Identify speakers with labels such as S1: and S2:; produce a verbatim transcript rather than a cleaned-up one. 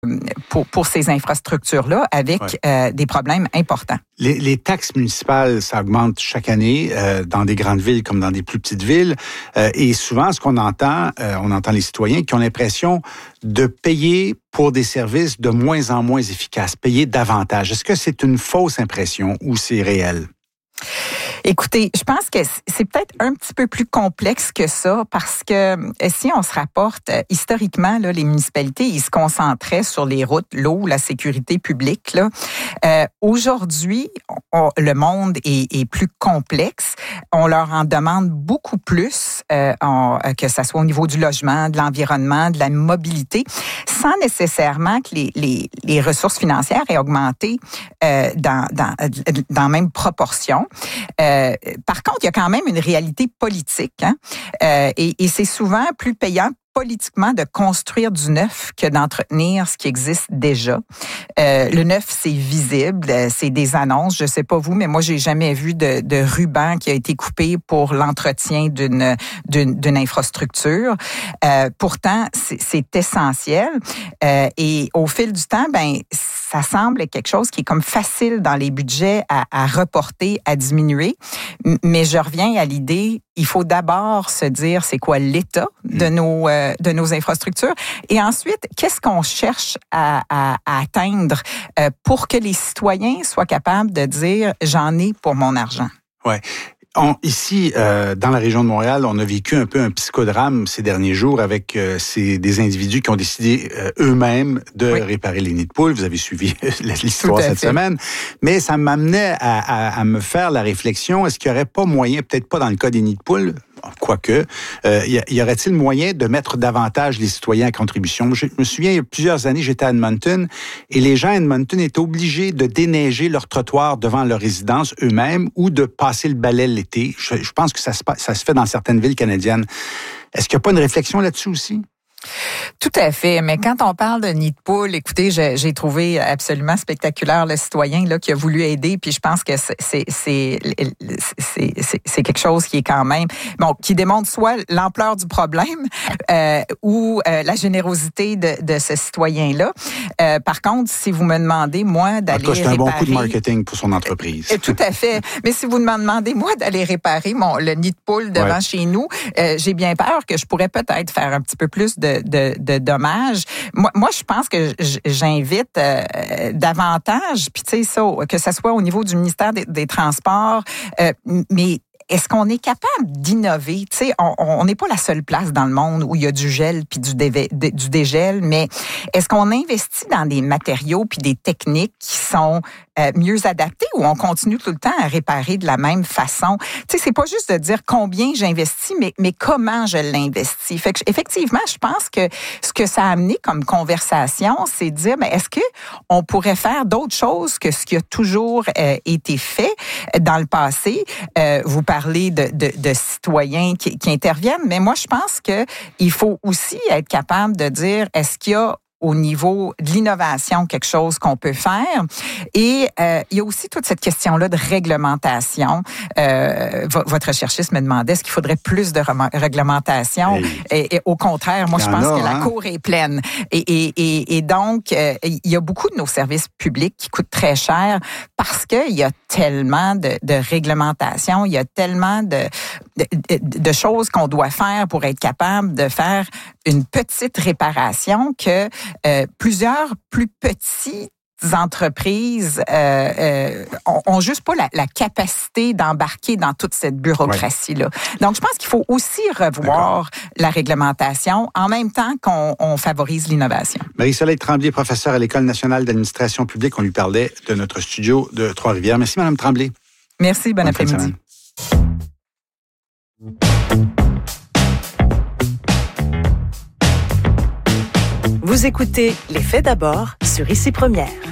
S1: pour, pour ces infrastructures-là avec ouais. euh, des problèmes importants.
S2: Les, les taxes municipales, ça augmente chaque année euh, dans des grandes villes comme dans des plus petites villes. Euh, et souvent, ce qu'on entend, euh, on entend les citoyens qui ont l'impression de payer pour des services de moins en moins efficaces, payer davantage. Est-ce que c'est une fausse impression ou c'est réel?
S1: Écoutez, je pense que c'est peut-être un petit peu plus complexe que ça parce que si on se rapporte historiquement, là, les municipalités, ils se concentraient sur les routes, l'eau, la sécurité publique. Là. Euh, aujourd'hui, on, le monde est, est plus complexe. On leur en demande beaucoup plus, euh, en, que ça soit au niveau du logement, de l'environnement, de la mobilité, sans nécessairement que les, les, les ressources financières aient augmenté euh, dans, dans, dans la même proportion. Euh, Euh, par contre, il y a quand même une réalité politique, hein? euh, et, et c'est souvent plus payant politiquement de construire du neuf que d'entretenir ce qui existe déjà. Euh, le neuf, c'est visible, c'est des annonces. Je sais pas vous, mais moi, j'ai jamais vu de, de ruban qui a été coupé pour l'entretien d'une d'une, d'une infrastructure. Euh, pourtant, c'est, c'est essentiel. Euh, et au fil du temps, ben ça semble être quelque chose qui est comme facile dans les budgets à, à reporter, à diminuer. Mais je reviens à l'idée, il faut d'abord se dire c'est quoi l'état de nos euh, de nos infrastructures et ensuite qu'est-ce qu'on cherche à, à, à atteindre euh, pour que les citoyens soient capables de dire j'en ai pour mon argent.
S2: Ouais. On, ici, euh, dans la région de Montréal, on a vécu un peu un psychodrame ces derniers jours avec euh, ces, des individus qui ont décidé euh, eux-mêmes de oui. réparer les nids de poules. Vous avez suivi l'histoire cette fait. semaine. Mais ça m'amenait à, à, à me faire la réflexion, est-ce qu'il n'y aurait pas moyen, peut-être pas dans le cas des nids de poules, quoique, euh, y, y aurait-il moyen de mettre davantage les citoyens à contribution? Je me souviens, il y a plusieurs années, j'étais à Edmonton et les gens à Edmonton étaient obligés de déneiger leur trottoir devant leur résidence eux-mêmes ou de passer le balai l'été. Je, je pense que ça se, ça se fait dans certaines villes canadiennes. Est-ce qu'il n'y a pas une réflexion là-dessus aussi?
S1: Tout à fait, mais quand on parle de nid de poule, écoutez, j'ai, j'ai trouvé absolument spectaculaire le citoyen là qui a voulu aider, puis je pense que c'est c'est c'est c'est, c'est, c'est quelque chose qui est quand même bon, qui démontre soit l'ampleur du problème euh, ou euh, la générosité de, de ce citoyen-là. Euh, par contre, si vous me demandez moi d'aller
S2: en tout cas, c'est un
S1: réparer,
S2: bon coup de marketing pour son entreprise.
S1: Euh, tout à fait. Mais si vous me demandez moi d'aller réparer mon le nid de poule devant ouais. chez nous, euh, j'ai bien peur que je pourrais peut-être faire un petit peu plus de De, de dommages. Moi, moi, je pense que j'invite euh, davantage, puis tu sais ça, que ce soit au niveau du ministère des, des Transports, euh, mais est-ce qu'on est capable d'innover? Tu sais, on n'est pas la seule place dans le monde où il y a du gel puis du, déve, du dégel, mais est-ce qu'on investit dans des matériaux puis des techniques qui sont euh, mieux adaptés ou on continue tout le temps à réparer de la même façon? Tu sais, c'est pas juste de dire combien j'investis, mais, mais comment je l'investis. Fait que, effectivement, je pense que ce que ça a amené comme conversation, c'est de dire, mais est-ce que on pourrait faire d'autres choses que ce qui a toujours euh, été fait dans le passé? Euh, vous parlez de, de, de citoyens qui, qui interviennent, mais moi, je pense qu'il faut aussi être capable de dire, est-ce qu'il y a au niveau de l'innovation, quelque chose qu'on peut faire. Et euh, il y a aussi toute cette question-là de réglementation. Euh, v- votre recherchiste me demandait, est-ce qu'il faudrait plus de rem- réglementation? Oui. Et, et au contraire, moi, je pense a, que hein? la cour est pleine. Et, et, et, et donc, euh, il y a beaucoup de nos services publics qui coûtent très cher parce qu'il y a tellement de, de réglementation, il y a tellement de, de, de, de choses qu'on doit faire pour être capable de faire une petite réparation que euh, plusieurs plus petits entreprises euh, euh, ont, ont juste pas la, la capacité d'embarquer dans toute cette bureaucratie-là. Ouais. Donc, je pense qu'il faut aussi revoir D'accord. la réglementation en même temps qu'on on favorise l'innovation.
S2: Marie-Soleil Tremblay, professeure à l'École nationale d'administration publique. On lui parlait de notre studio de Trois-Rivières. Merci, Mme Tremblay.
S1: Merci, bon Bonne après-midi.
S3: Vous écoutez Les Faits d'abord sur Ici Première.